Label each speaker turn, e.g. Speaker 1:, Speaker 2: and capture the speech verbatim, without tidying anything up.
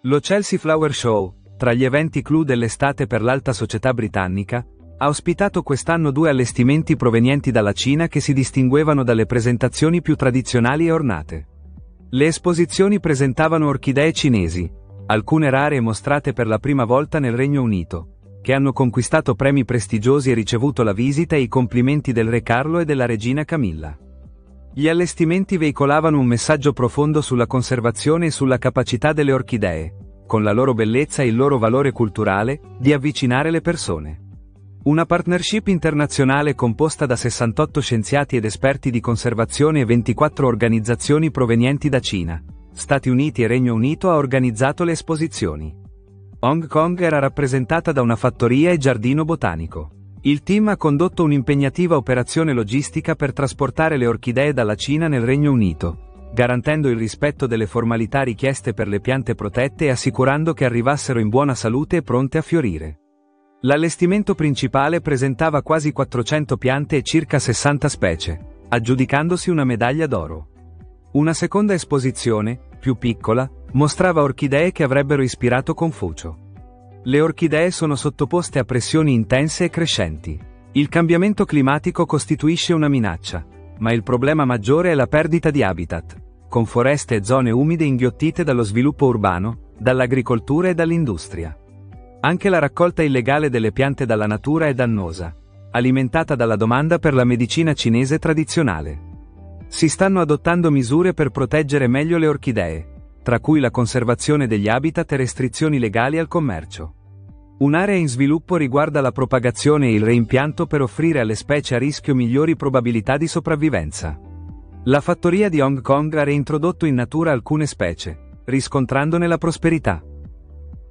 Speaker 1: Lo Chelsea Flower Show, tra gli eventi clou dell'estate per l'alta società britannica, ha ospitato quest'anno due allestimenti provenienti dalla Cina che si distinguevano dalle presentazioni più tradizionali e ornate. Le esposizioni presentavano orchidee cinesi, alcune rare e mostrate per la prima volta nel Regno Unito, che hanno conquistato premi prestigiosi e ricevuto la visita e i complimenti del re Carlo e della regina Camilla. Gli allestimenti veicolavano un messaggio profondo sulla conservazione e sulla capacità delle orchidee, con la loro bellezza e il loro valore culturale, di avvicinare le persone. Una partnership internazionale composta da sessantotto scienziati ed esperti di conservazione e ventiquattro organizzazioni provenienti da Cina, Stati Uniti e Regno Unito ha organizzato le esposizioni. Hong Kong era rappresentata da una fattoria e giardino botanico. Il team ha condotto un'impegnativa operazione logistica per trasportare le orchidee dalla Cina nel Regno Unito, garantendo il rispetto delle formalità richieste per le piante protette e assicurando che arrivassero in buona salute e pronte a fiorire. L'allestimento principale presentava quasi quattrocento piante e circa sessanta specie, aggiudicandosi una medaglia d'oro. Una seconda esposizione, più piccola, mostrava orchidee che avrebbero ispirato Confucio. Le orchidee sono sottoposte a pressioni intense e crescenti. Il cambiamento climatico costituisce una minaccia, ma il problema maggiore è la perdita di habitat, con foreste e zone umide inghiottite dallo sviluppo urbano, dall'agricoltura e dall'industria. Anche la raccolta illegale delle piante dalla natura è dannosa, alimentata dalla domanda per la medicina cinese tradizionale. Si stanno adottando misure per proteggere meglio le orchidee, tra cui la conservazione degli habitat e restrizioni legali al commercio. Un'area in sviluppo riguarda la propagazione e il reimpianto per offrire alle specie a rischio migliori probabilità di sopravvivenza. La fattoria di Hong Kong ha reintrodotto in natura alcune specie, riscontrandone la prosperità.